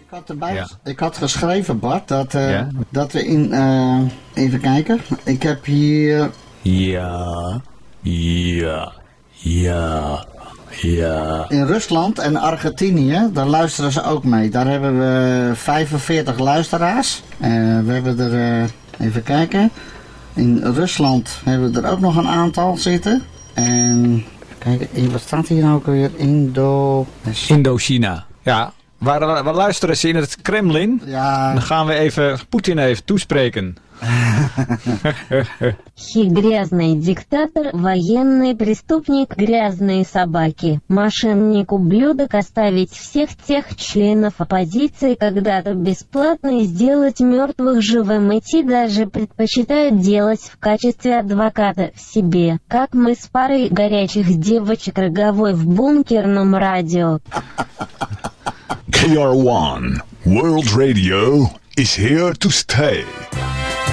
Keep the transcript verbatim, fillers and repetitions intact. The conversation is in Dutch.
had, erbij, Ja. ik had geschreven, Bart, dat, uh, Ja? dat we in... Uh, even kijken. Ik heb hier... Ja, ja, ja, ja. In Rusland en Argentinië, daar luisteren ze ook mee. Daar hebben we vijfenveertig luisteraars. Uh, we hebben er... Uh, even kijken. In Rusland hebben we er ook nog een aantal zitten. En... Kijk, wat staat hier nou ook weer? Indo... Indochina. Ja, waar, waar luisteren ze in het Kremlin? Ja. Dan gaan we even Poetin even toespreken. Грязный диктатор, военный преступник, грязные собаки, мошенник, ублюдок, оставить всех тех членов оппозиции когда-то бесплатно и сделать мертвых живым, идти даже предпочитают делать в качестве адвоката в себе, как мы с парой горячих девочек роговой в бункерном радио. K R one World Radio is here to stay.